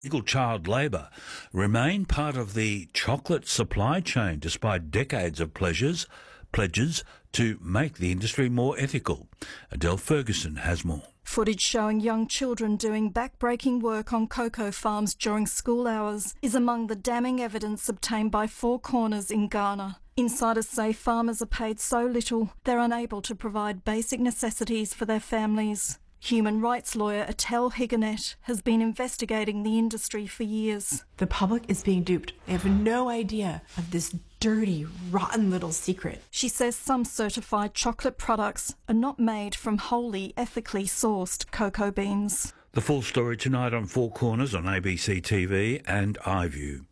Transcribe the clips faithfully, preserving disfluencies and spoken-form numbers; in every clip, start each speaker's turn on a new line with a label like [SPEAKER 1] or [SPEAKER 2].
[SPEAKER 1] Illegal child labour remain part of the chocolate supply chain despite decades of pleasures, pledges to make the industry more ethical. Adele Ferguson has more.
[SPEAKER 2] Footage showing young children doing back-breaking work on cocoa farms during school hours is among the damning evidence obtained by Four Corners in Ghana. Insiders say farmers are paid so little they're unable to provide basic necessities for their families. Human rights lawyer Atel Higanet has been investigating the industry for years.
[SPEAKER 3] The public is being duped. They have no idea of this dirty, rotten little secret.
[SPEAKER 2] She says some certified chocolate products are not made from wholly ethically sourced cocoa beans.
[SPEAKER 1] The full story tonight on Four Corners on A B C T V and iView.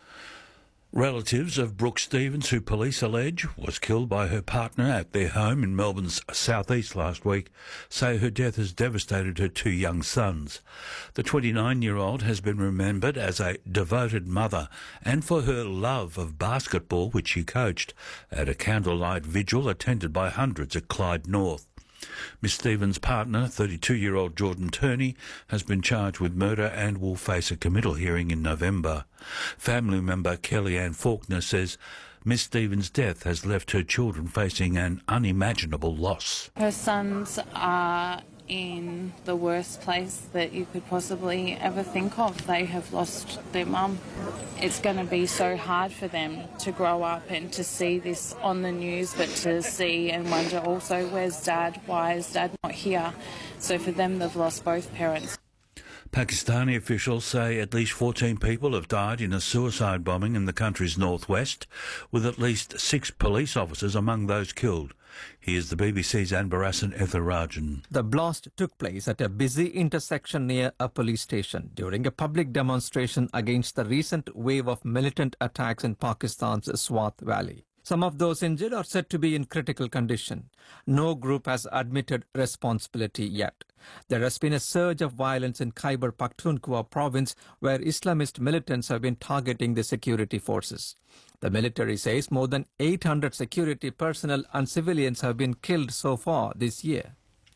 [SPEAKER 1] Relatives of Brooke Stevens, who police allege was killed by her partner at their home in Melbourne's southeast last week, say her death has devastated her two young sons. The twenty-nine-year-old has been remembered as a devoted mother and for her love of basketball, which she coached, at a candlelight vigil attended by hundreds at Clyde North. Miss Stevens' partner, thirty-two-year-old Jordan Turney, has been charged with murder and will face a committal hearing in November. Family member Kellyanne Faulkner says Miss Stevens' death has left her children facing an unimaginable loss.
[SPEAKER 4] Her sons are in the worst place that you could possibly ever think of. They have lost their mum. It's going to be so hard for them to grow up and to see this on the news, but to see and wonder also, where's Dad? Why is Dad not here? So for them, they've lost both parents.
[SPEAKER 1] Pakistani officials say at least fourteen people have died in a suicide bombing in the country's northwest, with at least six police officers among those killed. Here's the B B C's Anbarasan Etharajan.
[SPEAKER 5] The blast took place at a busy intersection near a police station during a public demonstration against the recent wave of militant attacks in Pakistan's Swat Valley. Some of those injured are said to be in critical condition. No group has admitted responsibility yet. There has been a surge of violence in Khyber Pakhtunkhwa province, where Islamist militants have been targeting the security forces. The military says more than eight hundred security personnel and civilians have been killed so far this year.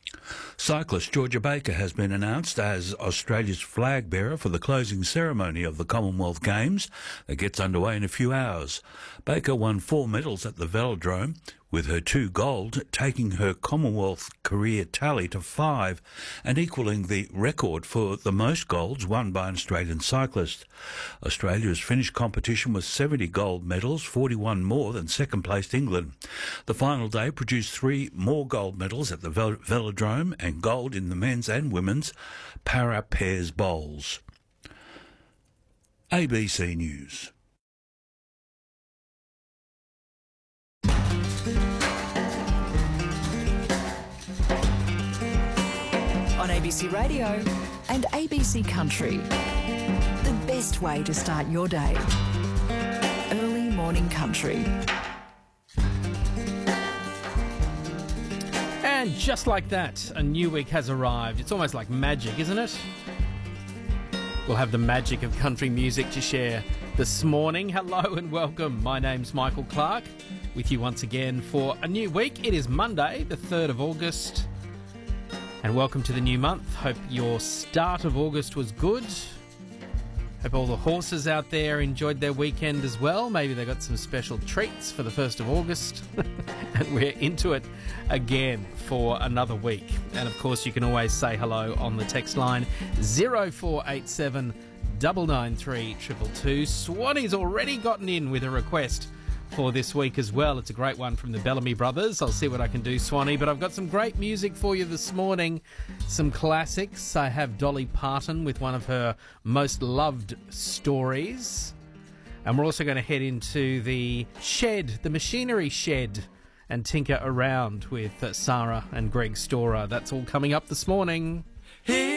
[SPEAKER 1] Cyclist Georgia Baker has been announced as Australia's flag bearer for the closing ceremony of the Commonwealth Games that gets underway in a few hours. Baker won four medals at the Velodrome, with her two gold taking her Commonwealth career tally to five and equalling the record for the most golds won by an Australian cyclist. Australia has finished competition with seventy gold medals, forty-one more than second-placed England. The final day produced three more gold medals at the Vel- Velodrome and gold in the men's and women's para pairs bowls. A B C News.
[SPEAKER 6] On A B C Radio and A B C Country. The best way to start your day. Early morning country.
[SPEAKER 7] And just like that, a new week has arrived. It's almost like magic, isn't it? We'll have the magic of country music to share this morning. Hello and welcome. My name's Michael Clark, with you once again for a new week. It is Monday, the third of August. And welcome to the new month. Hope your start of August was good. Hope all the horses out there enjoyed their weekend as well. Maybe they got some special treats for the first of August. And we're into it again for another week. And of course, you can always say hello on the text line zero four eight seven nine nine three two two two. Swanee's already gotten in with a request for this week as well. It's a great one from the Bellamy Brothers. I'll see what I can do, Swanee. But I've got some great music for you this morning. Some classics. I have Dolly Parton with one of her most loved stories. And we're also going to head into the shed, the machinery shed, and tinker around with uh, Sarah and Greg Storer. That's all coming up this morning.
[SPEAKER 8] Here